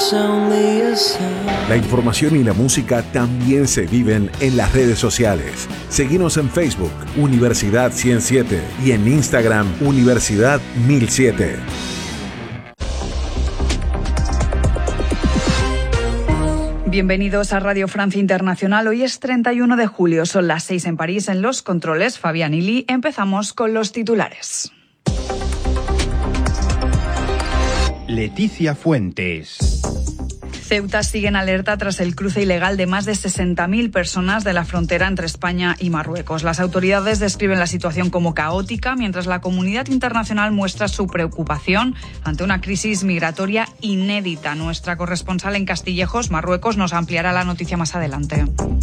La información y la música también se viven en las redes sociales. Seguinos en Facebook, Universidad 107, y en Instagram, Universidad 1007. Bienvenidos a Radio Francia Internacional. Hoy es 31 de julio, son las 6 en París. En los controles, Fabián y Lee. Empezamos con los titulares. Leticia Fuentes. Ceuta sigue en alerta tras el cruce ilegal de más de 60.000 personas de la frontera entre España y Marruecos. Las autoridades describen la situación como caótica, mientras la comunidad internacional muestra su preocupación ante una crisis migratoria inédita. Nuestra corresponsal en Castillejos, Marruecos, nos ampliará la noticia más adelante.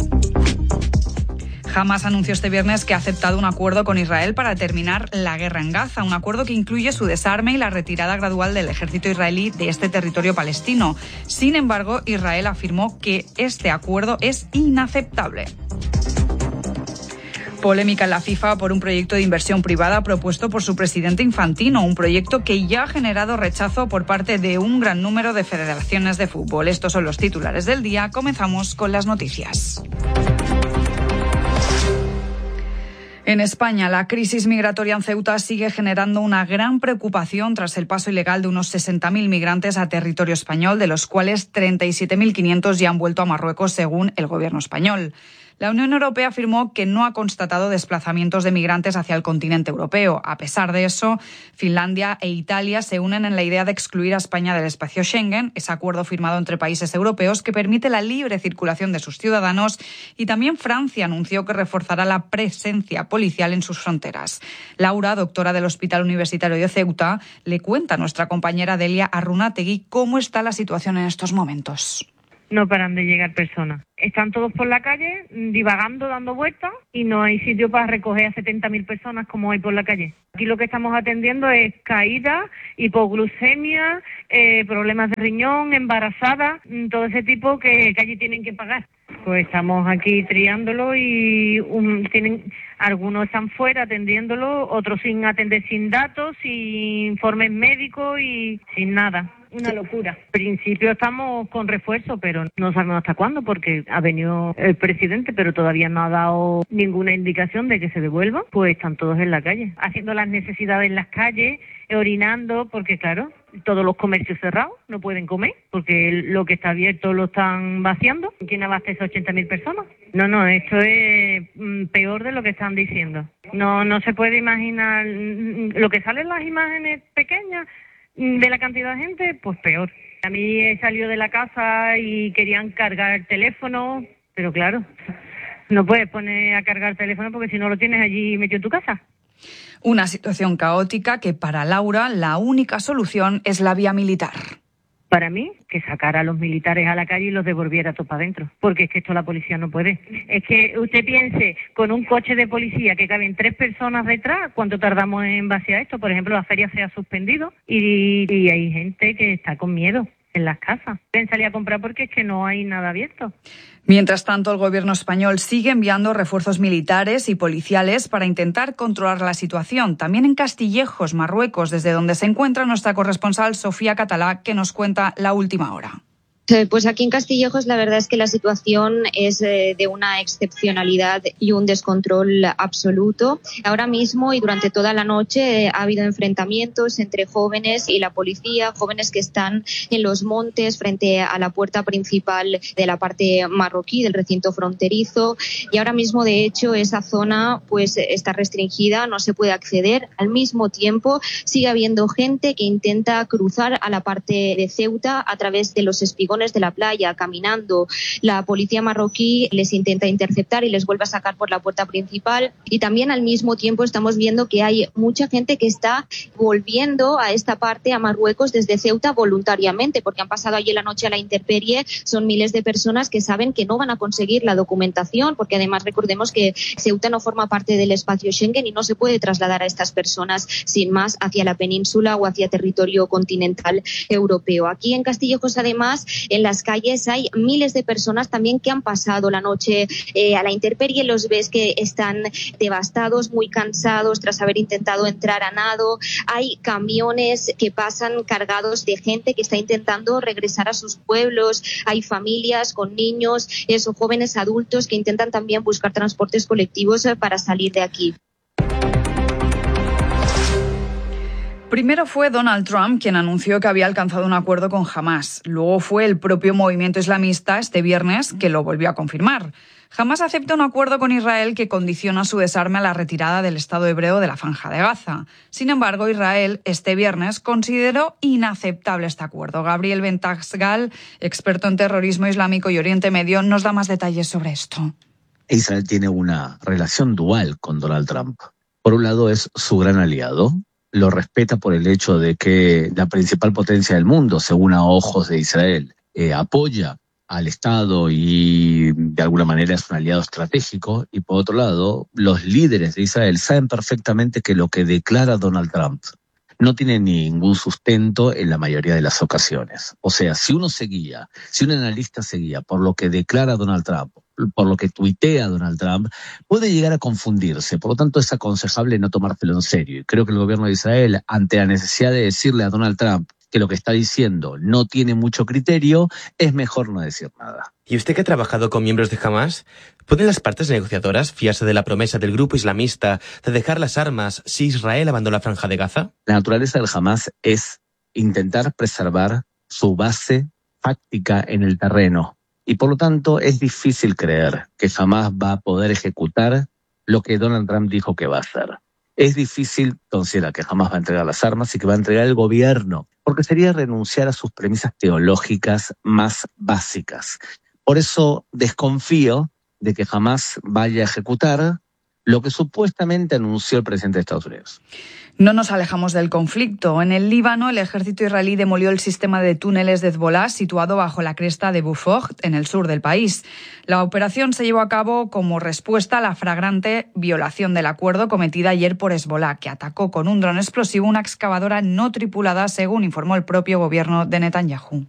Hamas anunció este viernes que ha aceptado un acuerdo con Israel para terminar la guerra en Gaza, un acuerdo que incluye su desarme y la retirada gradual del ejército israelí de este territorio palestino. Sin embargo, Israel afirmó que este acuerdo es inaceptable. Polémica en la FIFA por un proyecto de inversión privada propuesto por su presidente Infantino, un proyecto que ya ha generado rechazo por parte de un gran número de federaciones de fútbol. Estos son los titulares del día. Comenzamos con las noticias. En España, la crisis migratoria en Ceuta sigue generando una gran preocupación tras el paso ilegal de unos 60.000 migrantes a territorio español, de los cuales 37.500 ya han vuelto a Marruecos, según el gobierno español. La Unión Europea afirmó que no ha constatado desplazamientos de migrantes hacia el continente europeo. A pesar de eso, Finlandia e Italia se unen en la idea de excluir a España del espacio Schengen, ese acuerdo firmado entre países europeos que permite la libre circulación de sus ciudadanos, y también Francia anunció que reforzará la presencia policial en sus fronteras. Laura, doctora del Hospital Universitario de Ceuta, le cuenta a nuestra compañera Delia Arrunategui cómo está la situación en estos momentos. No paran de llegar personas. Están todos por la calle, divagando, dando vueltas, y no hay sitio para recoger a 70.000 personas como hay por la calle. Aquí lo que estamos atendiendo es caídas, hipoglucemia, problemas de riñón, embarazadas, todo ese tipo que allí tienen que pagar. Pues estamos aquí triándolo y algunos están fuera atendiéndolo, otros sin atender, sin datos, sin informes médicos y sin nada. Una locura. En principio estamos con refuerzo, pero no sabemos hasta cuándo, porque ha venido el presidente, pero todavía no ha dado ninguna indicación de que se devuelva. Pues están todos en la calle, haciendo las necesidades en las calles, orinando, porque claro, todos los comercios cerrados, no pueden comer, porque lo que está abierto lo están vaciando. ¿Quién abastece a 80.000 personas? No, esto es peor de lo que están diciendo. No se puede imaginar lo que sale en las imágenes pequeñas de la cantidad de gente, pues peor. A mí he salido de la casa y querían cargar el teléfono, pero claro, no puedes poner a cargar el teléfono porque si no lo tienes allí metido en tu casa. Una situación caótica que para Laura la única solución es la vía militar. Para mí, que sacara a los militares a la calle y los devolviera todos para adentro, porque es que esto la policía no puede. Es que usted piense, con un coche de policía que caben 3 personas detrás, ¿cuánto tardamos en vaciar esto? Por ejemplo, la feria se ha suspendido y hay gente que está con miedo en las casas. Pueden salir a comprar porque es que no hay nada abierto. Mientras tanto, el gobierno español sigue enviando refuerzos militares y policiales para intentar controlar la situación. También en Castillejos, Marruecos, desde donde se encuentra nuestra corresponsal Sofía Catalá, que nos cuenta la última hora. Pues aquí en Castillejos la verdad es que la situación es de una excepcionalidad y un descontrol absoluto. Ahora mismo y durante toda la noche ha habido enfrentamientos entre jóvenes y la policía, jóvenes que están en los montes frente a la puerta principal de la parte marroquí del recinto fronterizo, y ahora mismo de hecho esa zona pues está restringida, no se puede acceder. Al mismo tiempo sigue habiendo gente que intenta cruzar a la parte de Ceuta a través de los espigones de la playa caminando. La policía marroquí les intenta interceptar y les vuelve a sacar por la puerta principal, y también al mismo tiempo estamos viendo que hay mucha gente que está volviendo a esta parte, a Marruecos, desde Ceuta voluntariamente, porque han pasado allí la noche a la intemperie. Son miles de personas que saben que no van a conseguir la documentación, porque además recordemos que Ceuta no forma parte del espacio Schengen y no se puede trasladar a estas personas sin más hacia la península o hacia territorio continental europeo. Aquí en Castillejos además en las calles hay miles de personas también que han pasado la noche a la intemperie. Los ves que están devastados, muy cansados tras haber intentado entrar a nado. Hay camiones que pasan cargados de gente que está intentando regresar a sus pueblos. Hay familias con niños, jóvenes adultos que intentan también buscar transportes colectivos para salir de aquí. Primero fue Donald Trump quien anunció que había alcanzado un acuerdo con Hamás. Luego fue el propio movimiento islamista este viernes que lo volvió a confirmar. Hamás acepta un acuerdo con Israel que condiciona su desarme a la retirada del Estado hebreo de la Franja de Gaza. Sin embargo, Israel este viernes consideró inaceptable este acuerdo. Gabriel Bentasgal, experto en terrorismo islámico y Oriente Medio, nos da más detalles sobre esto. Israel tiene una relación dual con Donald Trump. Por un lado es su gran aliado, lo respeta por el hecho de que la principal potencia del mundo, según a ojos de Israel, apoya al Estado y de alguna manera es un aliado estratégico. Y por otro lado, los líderes de Israel saben perfectamente que lo que declara Donald Trump no tiene ningún sustento en la mayoría de las ocasiones. O sea, si un analista se guía por lo que declara Donald Trump, por lo que tuitea Donald Trump, puede llegar a confundirse. Por lo tanto, es aconsejable no tomárselo en serio. Y creo que el gobierno de Israel, ante la necesidad de decirle a Donald Trump que lo que está diciendo no tiene mucho criterio, es mejor no decir nada. ¿Y usted que ha trabajado con miembros de Hamás? ¿Pueden las partes negociadoras fiarse de la promesa del grupo islamista de dejar las armas si Israel abandona la Franja de Gaza? La naturaleza del Hamás es intentar preservar su base fáctica en el terreno. Y por lo tanto es difícil creer que Hamás va a poder ejecutar lo que Donald Trump dijo que va a hacer. Es difícil considerar que Hamás va a entregar las armas y que va a entregar el gobierno, porque sería renunciar a sus premisas teológicas más básicas. Por eso desconfío de que Hamás vaya a ejecutar lo que supuestamente anunció el presidente de Estados Unidos. No nos alejamos del conflicto. En el Líbano, el ejército israelí demolió el sistema de túneles de Hezbollah situado bajo la cresta de Beaufort, en el sur del país. La operación se llevó a cabo como respuesta a la flagrante violación del acuerdo cometida ayer por Hezbollah, que atacó con un dron explosivo una excavadora no tripulada, según informó el propio gobierno de Netanyahu.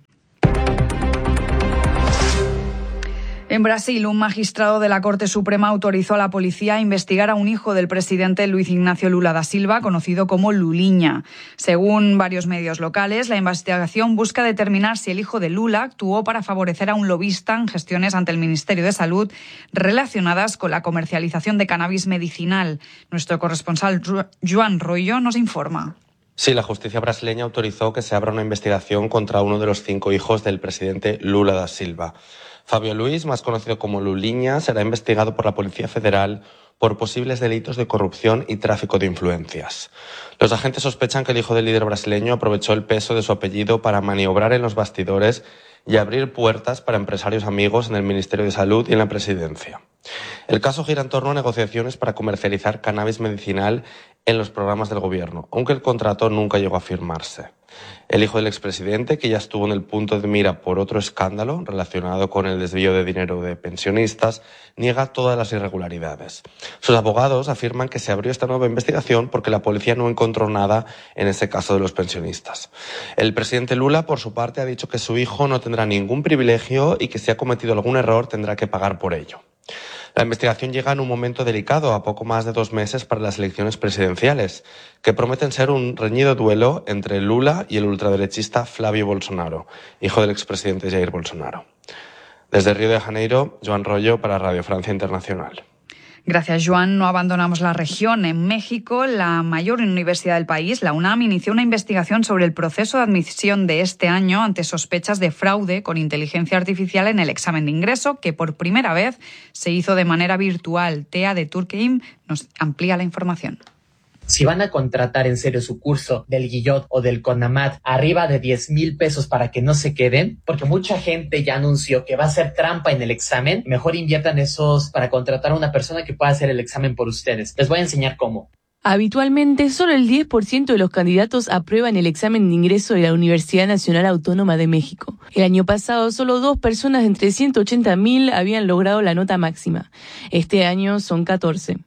En Brasil, un magistrado de la Corte Suprema autorizó a la policía a investigar a un hijo del presidente Luiz Inácio Lula da Silva, conocido como Lulinha. Según varios medios locales, la investigación busca determinar si el hijo de Lula actuó para favorecer a un lobista en gestiones ante el Ministerio de Salud relacionadas con la comercialización de cannabis medicinal. Nuestro corresponsal Joan Royo nos informa. Sí, la justicia brasileña autorizó que se abra una investigación contra uno de los 5 hijos del presidente Lula da Silva. Fabio Luis, más conocido como Lulinha, será investigado por la Policía Federal por posibles delitos de corrupción y tráfico de influencias. Los agentes sospechan que el hijo del líder brasileño aprovechó el peso de su apellido para maniobrar en los bastidores y abrir puertas para empresarios amigos en el Ministerio de Salud y en la Presidencia. El caso gira en torno a negociaciones para comercializar cannabis medicinal en los programas del gobierno, aunque el contrato nunca llegó a firmarse. El hijo del expresidente, que ya estuvo en el punto de mira por otro escándalo relacionado con el desvío de dinero de pensionistas, niega todas las irregularidades. Sus abogados afirman que se abrió esta nueva investigación porque la policía no encontró nada en ese caso de los pensionistas. El presidente Lula, por su parte, ha dicho que su hijo no tendrá ningún privilegio y que si ha cometido algún error tendrá que pagar por ello. La investigación llega en un momento delicado, a poco más de 2 meses para las elecciones presidenciales, que prometen ser un reñido duelo entre Lula y el ultraderechista Flávio Bolsonaro, hijo del expresidente Jair Bolsonaro. Desde Río de Janeiro, Joan Royo para Radio Francia Internacional. Gracias, Joan. No abandonamos la región. En México, la mayor universidad del país, la UNAM, inició una investigación sobre el proceso de admisión de este año ante sospechas de fraude con inteligencia artificial en el examen de ingreso, que por primera vez se hizo de manera virtual. Tea de Turquim nos amplía la información. Si van a contratar en serio su curso del Guillot o del CONAMAT arriba de 10,000 pesos para que no se queden, porque mucha gente ya anunció que va a hacer trampa en el examen, mejor inviertan esos para contratar a una persona que pueda hacer el examen por ustedes. Les voy a enseñar cómo. Habitualmente, solo el 10% de los candidatos aprueban el examen de ingreso de la Universidad Nacional Autónoma de México. El año pasado, solo 2 personas entre 180,000 habían logrado la nota máxima. Este año son 14.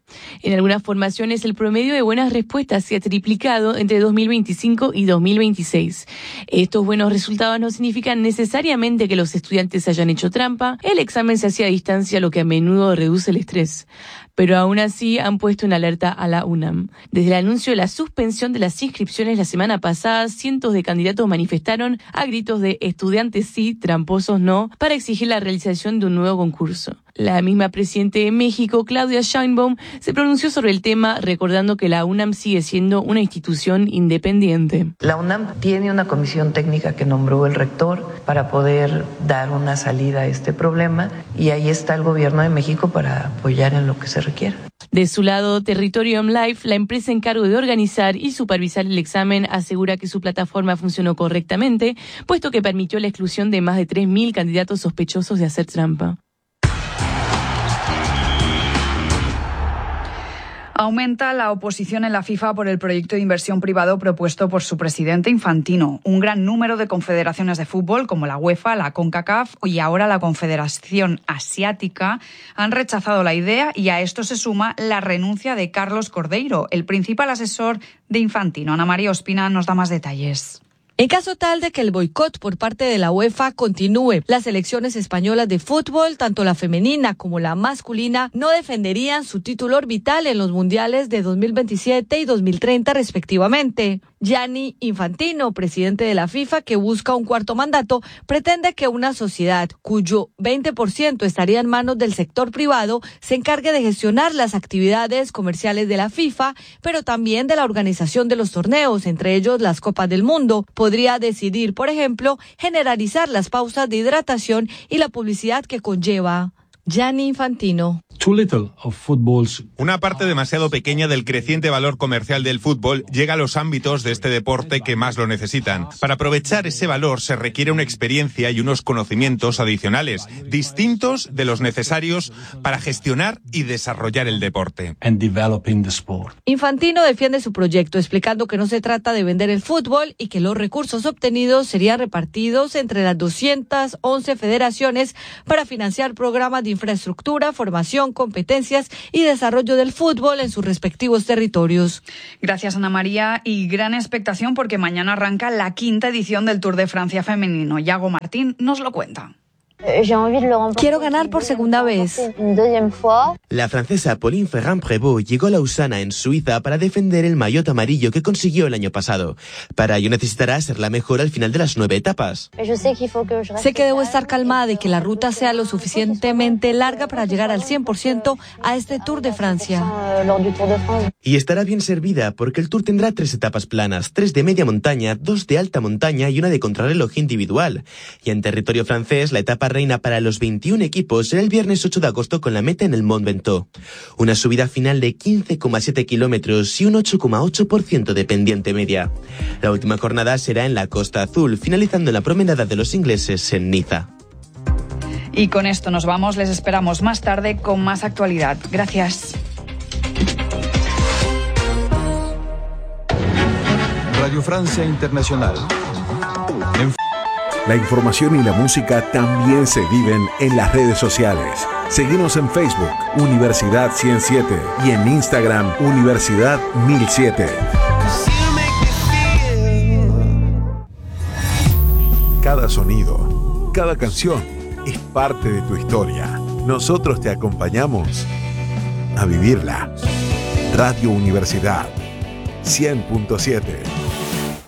En algunas formaciones, el promedio de buenas respuestas se ha triplicado entre 2025 y 2026. Estos buenos resultados no significan necesariamente que los estudiantes hayan hecho trampa. El examen se hacía a distancia, lo que a menudo reduce el estrés. Pero aún así han puesto en alerta a la UNAM. Desde el anuncio de la suspensión de las inscripciones la semana pasada, cientos de candidatos manifestaron a gritos de estudiantes sí, tramposos no, para exigir la realización de un nuevo concurso. La misma presidenta de México, Claudia Sheinbaum, se pronunció sobre el tema, recordando que la UNAM sigue siendo una institución independiente. La UNAM tiene una comisión técnica que nombró el rector para poder dar una salida a este problema, y ahí está el gobierno de México para apoyar en lo que se requiera. De su lado, Territorium Life, la empresa en cargo de organizar y supervisar el examen, asegura que su plataforma funcionó correctamente, puesto que permitió la exclusión de más de 3.000 candidatos sospechosos de hacer trampa. Aumenta la oposición en la FIFA por el proyecto de inversión privado propuesto por su presidente Infantino. Un gran número de confederaciones de fútbol, como la UEFA, la CONCACAF y ahora la Confederación Asiática, han rechazado la idea, y a esto se suma la renuncia de Carlos Cordeiro, el principal asesor de Infantino. Ana María Ospina nos da más detalles. En caso tal de que el boicot por parte de la UEFA continúe, las selecciones españolas de fútbol, tanto la femenina como la masculina, no defenderían su título orbital en los mundiales de 2027 y 2030 respectivamente. Gianni Infantino, presidente de la FIFA, que busca un cuarto mandato, pretende que una sociedad cuyo 20% estaría en manos del sector privado se encargue de gestionar las actividades comerciales de la FIFA, pero también de la organización de los torneos, entre ellos las Copas del Mundo. Podría decidir, por ejemplo, generalizar las pausas de hidratación y la publicidad que conlleva. Gianni Infantino. Una parte demasiado pequeña del creciente valor comercial del fútbol llega a los ámbitos de este deporte que más lo necesitan. Para aprovechar ese valor se requiere una experiencia y unos conocimientos adicionales, distintos de los necesarios para gestionar y desarrollar el deporte. Infantino defiende su proyecto, explicando que no se trata de vender el fútbol y que los recursos obtenidos serían repartidos entre las 211 federaciones para financiar programas de infraestructura, formación, competencias y desarrollo del fútbol en sus respectivos territorios. Gracias, Ana María, y gran expectación porque mañana arranca la 5ª edición del Tour de Francia femenino. Yago Martín nos lo cuenta. Quiero ganar por segunda vez. La francesa Pauline Ferrand-Prévot llegó a Lausana, en Suiza, para defender el maillot amarillo que consiguió el año pasado. Para ello necesitará ser la mejor al final de las 9 etapas. Sé que debo estar calmada y que la ruta sea lo suficientemente larga para llegar al 100% a este Tour de Francia. Y estará bien servida, porque el Tour tendrá 3 etapas planas, 3 de media montaña, 2 de alta montaña y una de contrarreloj individual. Y en territorio francés, la etapa reina para los 21 equipos será el viernes 8 de agosto con la meta en el Mont Ventoux. Una subida final de 15,7 kilómetros y un 8,8% de pendiente media. La última jornada será en la Costa Azul, finalizando en la promenada de los ingleses en Niza. Y con esto nos vamos, les esperamos más tarde con más actualidad. Gracias. Radio Francia Internacional. La información y la música también se viven en las redes sociales. Seguimos en Facebook, Universidad 107, y en Instagram, Universidad 1007. Cada sonido, cada canción es parte de tu historia. Nosotros te acompañamos a vivirla. Radio Universidad 100.7.